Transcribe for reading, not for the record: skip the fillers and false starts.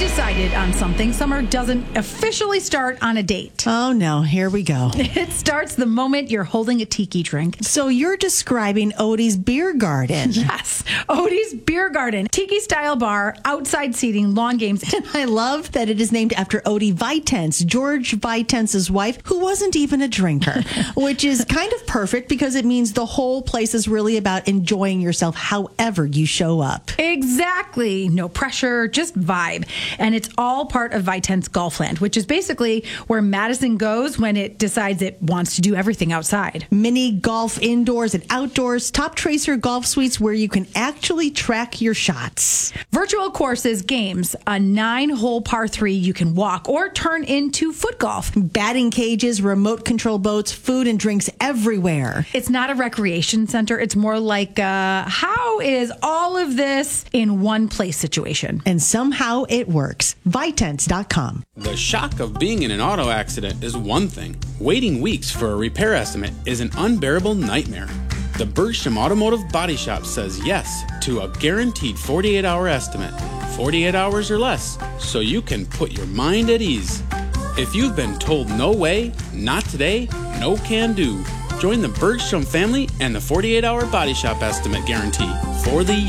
decided on something, summer doesn't officially start on a date. Oh no, here we go. It starts the moment you're holding a tiki drink. So you're describing Odie's Beer Garden. Yes, Odie's Beer Garden, tiki-style bar, outside seating, lawn games. And I love that it is named after Odie Vitence, George Vitence's wife, who wasn't even a drinker, which is kind of perfect because it means the whole place is really about enjoying yourself however you show up. Exactly. No pressure, just vibe. And it's all part of Vitence Golfland, which is basically where Madison goes when it decides it wants to do everything outside. Mini golf indoors and outdoors, Top Tracer golf suites where you can actually track your shots. Virtual courses, games, a 9-hole par 3 you can walk or turn into foot golf. Batting cages, remote control boats, food and drinks everywhere. It's not a recreation center. It's more like how is all of this in one place situation. And somehow it works. Vitence.com. The shock of being in an auto accident is one thing. Waiting weeks for a repair estimate is an unbearable nightmare. The Bergstrom Automotive Body Shop says yes to a guaranteed 48-hour estimate, 48 hours or less, so you can put your mind at ease. If you've been told no way, not today, no can do, join the Bergstrom family and the 48-hour Body Shop estimate guarantee for the